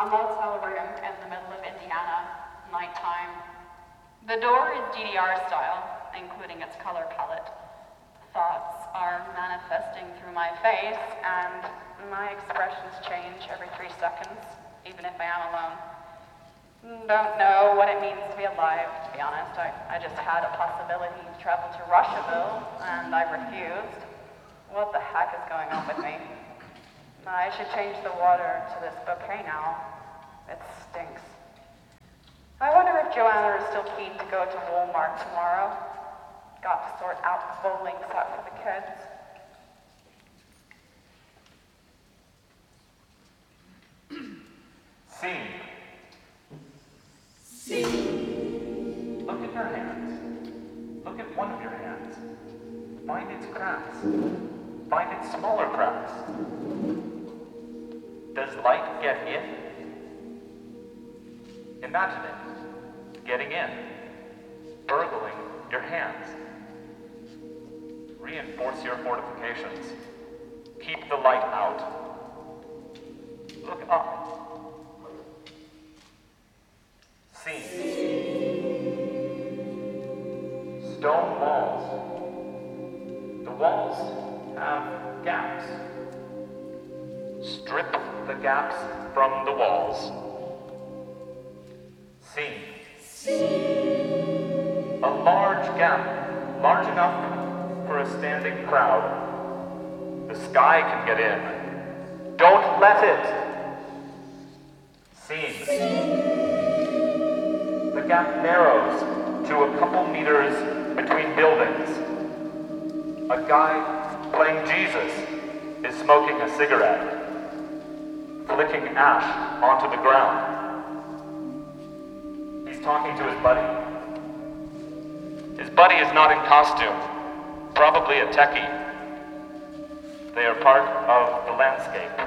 A motel room in the middle of Indiana, nighttime. The door is DDR style, including its color palette. Thoughts are manifesting through my face, and my expressions change every 3 seconds, even if I am alone. Don't know what it means to be alive, to be honest. I just had a possibility to travel to Russiaville, and I refused. What the heck is going on with me? I should change the water to this bouquet now. It stinks. I wonder if Joanna is still keen to go to Walmart tomorrow. Got to sort out the bowling set for the kids. Scene. Look at your hands. Look at one of your hands. Find its cracks. Find its smaller cracks. Does light get in? Imagine it. Getting in. Burgling your hands. Reinforce your fortifications. Keep the light out. Look up. Scene. Stone walls. The walls have gaps. Strip the gaps from the walls. Scene. A large gap, large enough for a standing crowd. The sky can get in. Don't let it. Scene. The gap narrows to a couple meters between buildings. A guy playing Jesus is smoking a cigarette, flicking ash onto the ground. He's talking to his buddy. His buddy is not in costume, probably a techie. They are part of the landscape.